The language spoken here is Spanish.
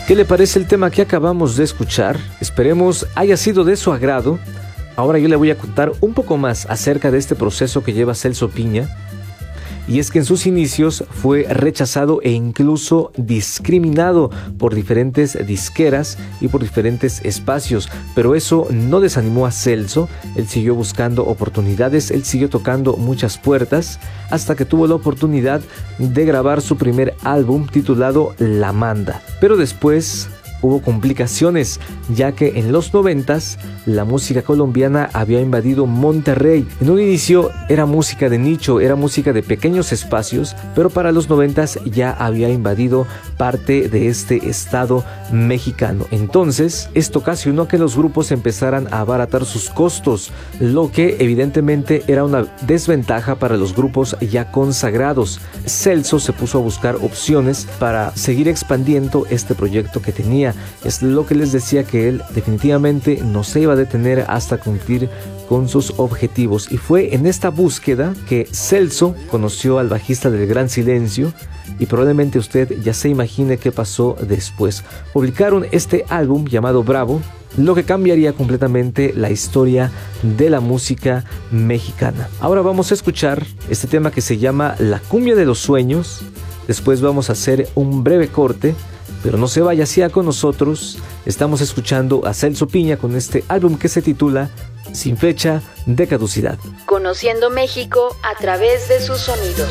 ¿Qué le parece el tema que acabamos de escuchar? Esperemos haya sido de su agrado. Ahora yo le voy a contar un poco más acerca de este proceso que lleva Celso Piña. Y es que en sus inicios fue rechazado e incluso discriminado por diferentes disqueras y por diferentes espacios, pero eso no desanimó a Celso. Él siguió buscando oportunidades, él siguió tocando muchas puertas hasta que tuvo la oportunidad de grabar su primer álbum titulado La Manda. Pero después hubo complicaciones, ya que en los 90s la música colombiana había invadido Monterrey. En un inicio era música de nicho, era música de pequeños espacios, pero para los 90s ya había invadido parte de este estado mexicano. Entonces, esto ocasionó que los grupos empezaran a abaratar sus costos, lo que evidentemente era una desventaja para los grupos ya consagrados. Celso se puso a buscar opciones para seguir expandiendo este proyecto que tenía. Es lo que les decía, que él definitivamente no se iba a detener hasta cumplir con sus objetivos, y fue en esta búsqueda que Celso conoció al bajista del Gran Silencio, y probablemente usted ya se imagine qué pasó después. Publicaron este álbum llamado Bravo, lo que cambiaría completamente la historia de la música mexicana. Ahora vamos a escuchar este tema que se llama La Cumbia de los Sueños. Después vamos a hacer un breve corte, pero no se vaya, siga con nosotros. Estamos escuchando a Celso Piña con este álbum que se titula Sin Fecha de Caducidad. Conociendo México a través de sus sonidos.